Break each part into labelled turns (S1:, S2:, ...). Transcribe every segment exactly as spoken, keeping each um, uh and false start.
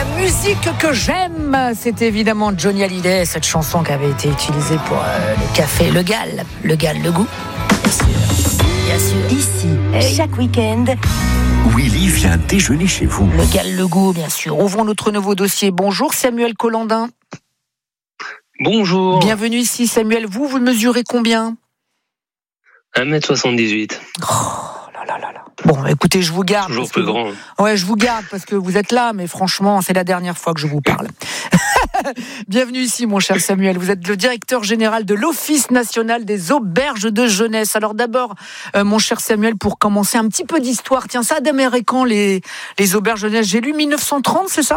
S1: La musique que j'aime, c'est évidemment Johnny Hallyday, cette chanson qui avait été utilisée pour euh, le café Le Gall. Le Gall, le goût, bien sûr. Bien sûr.
S2: Ici,
S1: hey.
S2: Chaque week-end,
S3: Willy vient déjeuner chez vous.
S1: Le Gall, le goût, bien sûr. Ouvrons notre nouveau dossier. Bonjour Samuel Collandin.
S4: Bonjour.
S1: Bienvenue ici Samuel. Vous, vous mesurez combien ?
S4: un mètre soixante-dix-huit.
S1: Oh là là là là. Bon, écoutez, je vous garde.
S4: Toujours plus
S1: vous...
S4: grand.
S1: Ouais, je vous garde parce que vous êtes là, mais franchement, c'est la dernière fois que je vous parle. Bienvenue ici, mon cher Samuel. Vous êtes le directeur général de l'Office national des auberges de jeunesse. Alors d'abord, euh, mon cher Samuel, pour commencer, un petit peu d'histoire. Tiens, ça a démarré quand les, les auberges de jeunesse ? J'ai lu mille neuf cent trente, c'est ça ?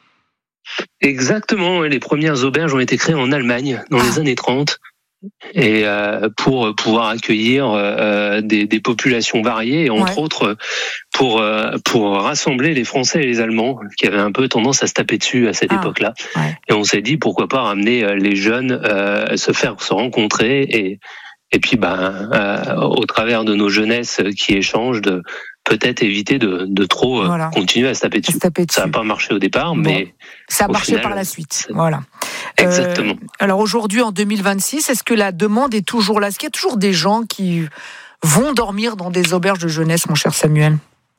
S4: Exactement. Les premières auberges ont été créées en Allemagne dans ah. les années trente. Et euh, pour pouvoir accueillir euh, des, des populations variées, et entre ouais. autres pour euh, pour rassembler les Français et les Allemands qui avaient un peu tendance à se taper dessus à cette ah. époque-là. Ouais. Et on s'est dit pourquoi pas ramener les jeunes euh, se faire se rencontrer et et puis ben euh, au travers de nos jeunesses qui échangent de peut-être éviter de, de trop euh, voilà. continuer à se taper dessus. Se taper dessus. Ça n'a pas marché au départ, bon. mais
S1: ça a marché final, par la suite. Voilà.
S4: Exactement.
S1: Euh, alors aujourd'hui, en deux mille vingt-six, est-ce que la demande est toujours là ? Est-ce qu'il y a toujours des gens qui vont dormir dans des auberges de jeunesse, mon cher Samuel ?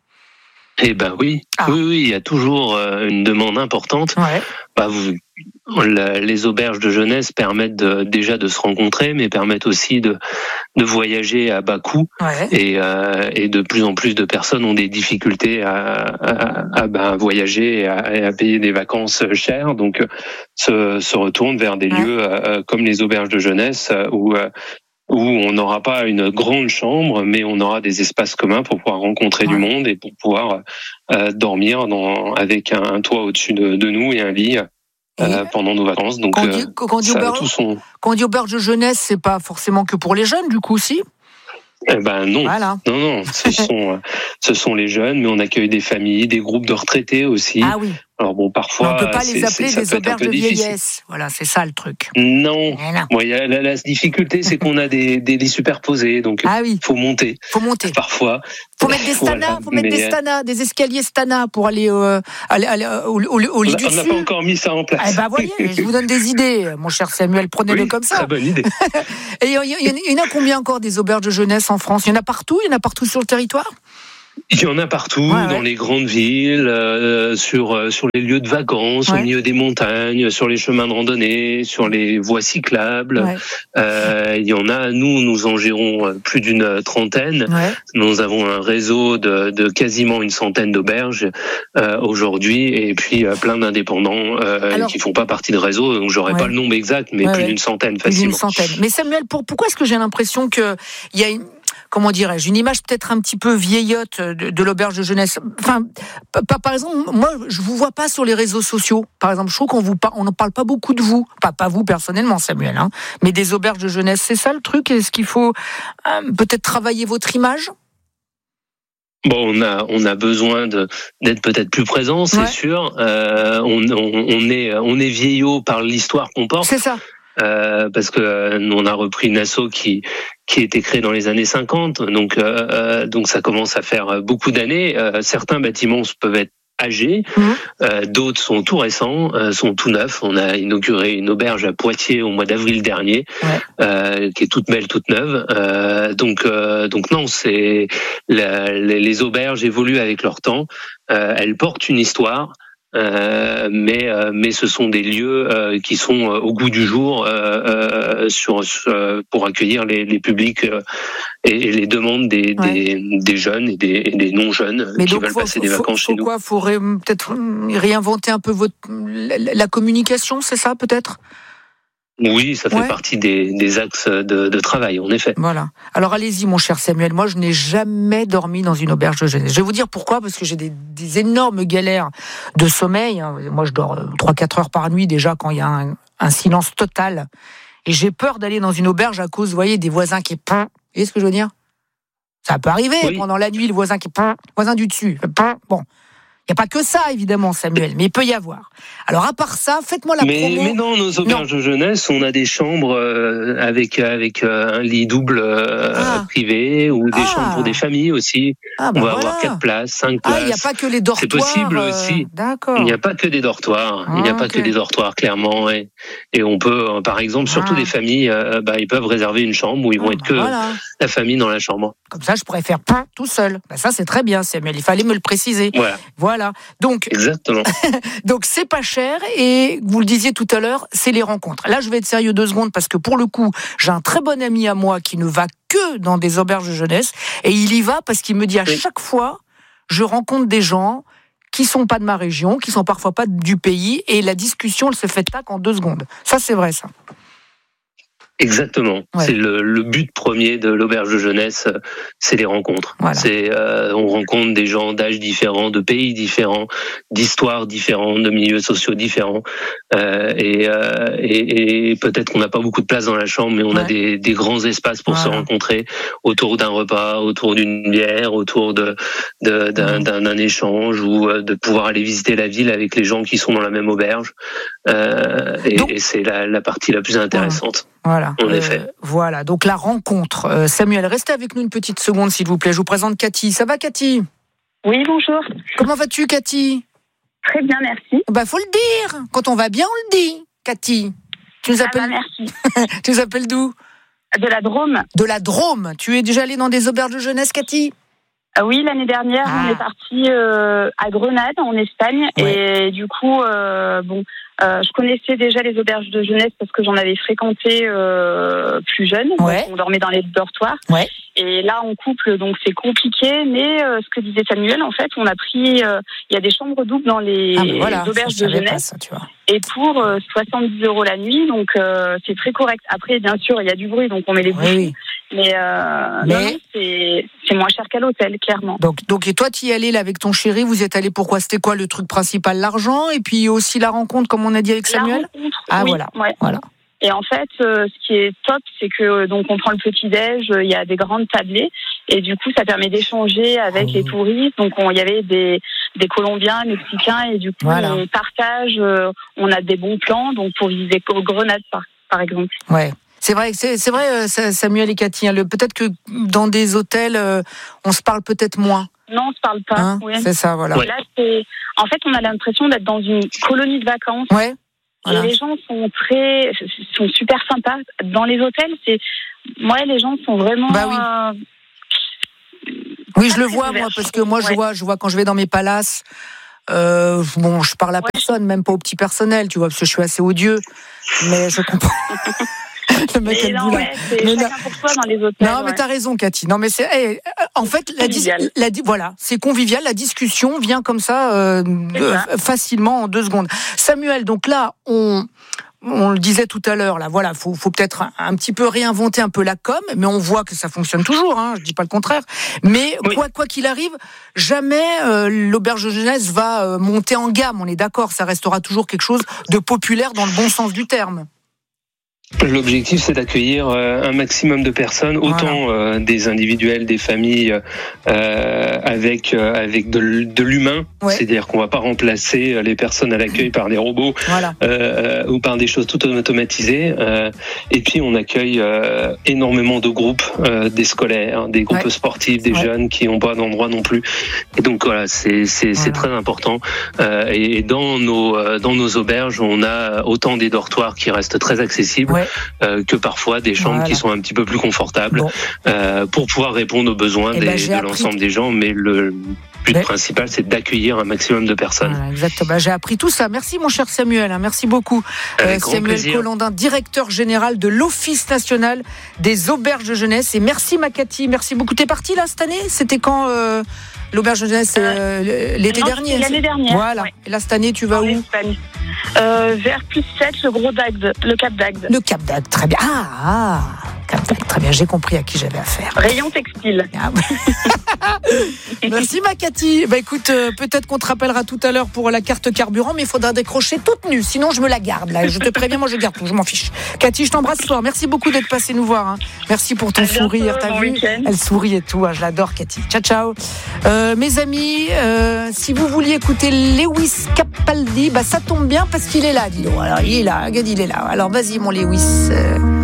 S4: Eh ben oui, ah. oui, oui, il y a toujours une demande importante. Ouais. Bah, vous, la, les auberges de jeunesse permettent de, déjà de se rencontrer, mais permettent aussi de, de voyager à bas coût. Ouais. Et, euh, et de plus en plus de personnes ont des difficultés à, à, à bah, voyager et à, et à payer des vacances chères, donc se, se retournent vers des ouais. lieux euh, comme les auberges de jeunesse où euh, où on n'aura pas une grande chambre, mais on aura des espaces communs pour pouvoir rencontrer ouais. du monde et pour pouvoir euh, dormir dans, avec un, un toit au-dessus de, de nous et un lit euh, pendant nos vacances. Donc,
S1: quand on dit, quand on dit auberge, son... quand on dit auberge de jeunesse, c'est pas forcément que pour les jeunes, du coup, si ?
S4: Eh ben non, voilà. non, non, ce sont, ce sont les jeunes, mais on accueille des familles, des groupes de retraités aussi.
S1: Ah oui.
S4: Alors bon, parfois,
S1: on ne peut pas les appeler
S4: c'est,
S1: des auberges de
S4: difficile.
S1: vieillesse. Voilà, c'est ça le truc.
S4: Non. Voilà. Bon, y a, la, la difficulté, c'est qu'on a des, des lits superposés, donc il ah oui. faut monter.
S1: Faut monter.
S4: Parfois.
S1: Faut mettre des stanas, voilà. faut mettre Mais... des stanas, des escaliers stanas pour aller, euh, aller, aller au, au, au lit
S4: on
S1: du
S4: dessus. On n'a pas encore mis ça en place.
S1: Eh ben voyez, je vous donne des idées, mon cher Samuel. Prenez-le
S4: oui,
S1: comme ça.
S4: Très bonne idée.
S1: Et il y, y, y en a combien encore des auberges de jeunesse en France ? Il y en a partout ? Il y en a partout sur le territoire ?
S4: Il y en a partout, ouais, dans ouais. les grandes villes, euh, sur euh, sur les lieux de vacances, ouais. au milieu des montagnes, sur les chemins de randonnée, sur les voies cyclables. Ouais. Euh, il y en a, nous, nous en gérons plus d'une trentaine. Ouais. Nous avons un réseau de, de quasiment une centaine d'auberges euh, aujourd'hui, et puis euh, plein d'indépendants euh, Alors, qui font pas partie de réseau. Donc j'aurais ouais. pas le nombre exact, mais ouais, plus ouais. d'une centaine facilement.
S1: Plus d'une centaine. Mais Samuel, pour, pourquoi est-ce que j'ai l'impression que il y a une comment dirais-je, une image peut-être un petit peu vieillotte de, de l'auberge de jeunesse. Enfin, par, par exemple, moi, je vous vois pas sur les réseaux sociaux. Par exemple, je trouve qu'on vous par, on n'en parle pas beaucoup de vous. Pas, pas vous personnellement, Samuel, hein, mais des auberges de jeunesse. C'est ça le truc ? Est-ce qu'il faut euh, peut-être travailler votre image ?
S4: Bon, on a on a besoin de d'être peut-être plus présent, c'est ouais. sûr. Euh, on, on on est on est vieillot par l'histoire qu'on porte.
S1: C'est ça.
S4: Euh, parce que euh, nous on a repris une asso qui qui a été créée dans les années cinquante, donc euh, donc ça commence à faire beaucoup d'années. Euh, certains bâtiments peuvent être âgés, mmh. euh, d'autres sont tout récents, euh, sont tout neufs. On a inauguré une auberge à Poitiers au mois d'avril dernier, ouais. euh, qui est toute belle, toute neuve. Euh, donc euh, donc non, c'est la, les, les auberges évoluent avec leur temps. Euh, elles portent une histoire. Euh, mais euh, mais ce sont des lieux euh, qui sont euh, au goût du jour euh, euh, sur, sur pour accueillir les, les publics euh, et, et les demandes des, ouais. des des jeunes et des, et des non jeunes mais qui donc veulent faut, passer faut, des vacances
S1: faut
S4: chez
S1: quoi,
S4: nous.
S1: Faut ré, peut-être réinventer un peu votre la, la communication, c'est ça peut-être?
S4: Oui, ça fait
S1: ouais.
S4: partie des, des axes de, de travail, en effet.
S1: Voilà. Alors allez-y, mon cher Samuel. Moi, je n'ai jamais dormi dans une auberge de jeunesse. Je vais vous dire pourquoi, parce que j'ai des, des énormes galères de sommeil. Moi, je dors trois à quatre heures par nuit déjà quand il y a un, un silence total. Et j'ai peur d'aller dans une auberge à cause, vous voyez, des voisins qui... Vous voyez ce que je veux dire? Ça peut arriver oui. pendant la nuit, le voisin qui... Le voisin du dessus. Bon. Il n'y a pas que ça, évidemment, Samuel, mais il peut y avoir. Alors, à part ça, faites-moi la
S4: mais,
S1: promo.
S4: Mais dans nos auberges de jeunesse, on a des chambres euh, avec, avec euh, un lit double euh,
S1: ah.
S4: privé, ou des
S1: ah.
S4: chambres pour des familles aussi.
S1: Ah, bah
S4: on va
S1: voilà.
S4: avoir quatre places, cinq places.
S1: Ah, il n'y a pas que les dortoirs.
S4: C'est possible
S1: euh...
S4: aussi.
S1: D'accord.
S4: Il n'y a pas que des dortoirs.
S1: Ah,
S4: il n'y a pas
S1: okay.
S4: que des dortoirs, clairement. Et, et on peut, euh, par exemple, surtout
S1: ah.
S4: des familles, euh, bah, ils peuvent réserver une chambre où ils vont
S1: ah,
S4: être
S1: bah
S4: que
S1: voilà.
S4: la famille dans la chambre.
S1: Comme ça, je pourrais faire pain tout seul. Bah, ça, c'est très bien, Samuel. Il fallait me le préciser.
S4: Voilà.
S1: Voilà. Donc,
S4: exactement.
S1: donc, c'est pas cher. Et vous le disiez tout à l'heure, c'est les rencontres. Là, je vais être sérieux deux secondes parce que pour le coup, j'ai un très bon ami à moi qui ne va que dans des auberges de jeunesse. Et il y va parce qu'il me dit à oui. chaque fois, je rencontre des gens qui sont pas de ma région, qui sont parfois pas du pays. Et la discussion, elle se fait tac en deux secondes. Ça, c'est vrai, ça.
S4: Exactement. Ouais. C'est le, le but premier de l'auberge de jeunesse, c'est les rencontres. Voilà. C'est euh, on rencontre des gens d'âges différents, de pays différents, d'histoires différentes, de milieux sociaux différents, euh, et, euh, et, et peut-être qu'on n'a pas beaucoup de place dans la chambre, mais on ouais. a des, des grands espaces pour voilà. se rencontrer autour d'un repas, autour d'une bière, autour de, de d'un, mmh. d'un, d'un échange, ou de pouvoir aller visiter la ville avec les gens qui sont dans la même auberge. Euh, et, Donc, et c'est la, la partie la plus intéressante.
S1: Voilà.
S4: En effet.
S1: Euh, voilà. Donc la rencontre. Euh, Samuel, restez avec nous une petite seconde, s'il vous plaît. Je vous présente Cathy. Ça va, Cathy ?
S2: Oui, bonjour.
S1: Comment vas-tu, Cathy ?
S2: Très bien, merci.
S1: Bah, faut le dire. Quand on va bien, on le dit, Cathy. Tu nous appelles ?
S2: Ah bah, merci.
S1: Tu nous appelles d'où ?
S2: De la Drôme.
S1: De la Drôme. Tu es déjà allée dans des auberges de jeunesse, Cathy ?
S2: Oui, l'année dernière, ah. on est parti euh, à Grenade, en Espagne, ouais. et du coup, euh, bon, euh, je connaissais déjà les auberges de jeunesse parce que j'en avais fréquenté euh, plus jeune.
S1: Ouais.
S2: Donc on dormait dans les dortoirs.
S1: Ouais.
S2: Et là, en couple, donc c'est compliqué. Mais euh, ce que disait Samuel, en fait, on a pris, il euh, y a des chambres doubles dans les, ah ben voilà, les auberges de jeunesse. Ça, tu vois. Et pour euh, soixante-dix euros la nuit, donc euh, c'est très correct. Après, bien sûr, il y a du bruit, donc on met les bouchons. Oui. Mais, euh, mais... Non, non, c'est, c'est moins cher qu'à l'hôtel, clairement.
S1: Donc, donc et toi, tu y allais là avec ton chéri, vous y êtes allés pourquoi ? C'était quoi le truc principal ? L'argent et puis aussi la rencontre, comme on a dit avec Samuel ?
S2: La rencontre,
S1: ah
S2: oui,
S1: voilà,
S2: ouais.
S1: voilà.
S2: Et en fait, euh, ce qui est top, c'est que donc on prend le petit-déj, il y a des grandes tablées, et du coup, ça permet d'échanger avec mmh. les touristes. Donc, il y avait des, des Colombiens, Mexicains, et du coup, voilà. on partage, euh, on a des bons plans, donc pour visiter Grenade, par, par exemple.
S1: Ouais. C'est vrai, c'est, c'est vrai, Samuel et Cathy. Hein, le, peut-être que dans des hôtels, euh, on se parle peut-être moins.
S2: Non, on se parle pas.
S1: Hein,
S2: oui.
S1: C'est ça, voilà.
S2: Là, c'est... En fait, on a l'impression d'être dans une colonie de vacances.
S1: Ouais. Voilà.
S2: Et les gens sont très, sont super sympas. Dans les hôtels, c'est, moi, les gens sont vraiment.
S1: Bah oui.
S2: Euh...
S1: Oui, je le vois moi, parce que moi, je ouais. vois, je vois quand je vais dans mes palaces. Euh, bon, je parle à ouais. personne, même pas au petit personnel, tu vois, parce que je suis assez odieux. Mais je comprends. Le mec
S2: mais non, ouais, c'est mais chacun pour soi dans les hôtels.
S1: Non, mais ouais. t'as raison, Cathy. Non, mais c'est, hey, en fait, la, dis, la voilà, c'est convivial. La discussion vient comme ça, euh, euh, facilement en deux secondes. Samuel, donc là, on, on le disait tout à l'heure, là, voilà, faut, faut peut-être un, un petit peu réinventer un peu la com, mais on voit que ça fonctionne toujours. Hein, je dis pas le contraire. Mais oui. quoi, quoi qu'il arrive, jamais euh, l'auberge de jeunesse va euh, monter en gamme. On est d'accord, ça restera toujours quelque chose de populaire dans le bon sens du terme.
S4: L'objectif, c'est d'accueillir un maximum de personnes, autant voilà. euh, des individuels, des familles, euh, avec euh, avec de, de l'humain. Ouais. C'est-à-dire qu'on va pas remplacer les personnes à l'accueil par des robots voilà. euh, ou par des choses tout automatisées. Euh, et puis, on accueille euh, énormément de groupes, euh, des scolaires, des groupes ouais. sportifs, des ouais. jeunes qui n'ont pas d'endroit non plus. Et donc voilà, c'est c'est, voilà. c'est très important. Euh, et dans nos dans nos auberges, on a autant des dortoirs qui restent très accessibles. Ouais. Euh, que parfois des chambres voilà. qui sont un petit peu plus confortables bon. euh, pour pouvoir répondre aux besoins des, ben, de appris... l'ensemble des gens, mais le but ben... principal, c'est d'accueillir un maximum de personnes.
S1: Voilà, exactement. J'ai appris tout ça. Merci mon cher Samuel, hein. Merci beaucoup.
S4: Euh,
S1: Samuel Collandin, directeur général de l'Office national des auberges de jeunesse. Et merci ma Cathy, merci beaucoup. T'es partie là cette année ? C'était quand euh, l'auberge de jeunesse euh, l'été
S2: non,
S1: dernier.
S2: L'année dernière.
S1: Voilà. Ouais. Et là cette année, tu vas
S2: en
S1: où ?
S2: Espagne. Euh, vers plus sept, le gros d'Agde, le Cap d'Agde.
S1: Le Cap d'Agde, très bien. Ah, ah Cap Très bien, j'ai compris à qui j'avais affaire.
S2: Rayon textile.
S1: Ah, merci ma Cathy. Bah écoute, euh, peut-être qu'on te rappellera tout à l'heure pour la carte carburant, mais il faudra décrocher toute nue, sinon je me la garde là. Je te préviens, moi je garde tout, je m'en fiche. Cathy, je t'embrasse fort. Merci beaucoup d'être passée nous voir. Hein. Merci pour ton sourire. T'as vu ? Elle sourit et tout. Hein. Je l'adore, Cathy. Ciao, ciao. Euh, mes amis, euh, si vous vouliez écouter Lewis Capaldi, bah ça tombe bien parce qu'il est là, dis donc. Alors il est là, regarde, il est là. Alors vas-y mon Lewis. Euh...